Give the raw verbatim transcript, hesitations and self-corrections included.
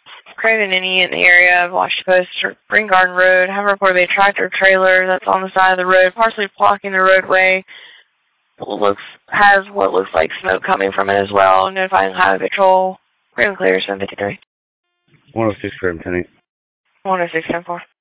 Craven Indian in the area of Washington Post, Spring Garden Road. Have reported a tractor trailer that's on the side of the road, partially blocking the roadway. Looks has what looks like smoke coming from it as well. Notifying Highway Patrol. Craven Clear, seven fifty-three. one oh six, Craven, ten eight. one oh six, ten four.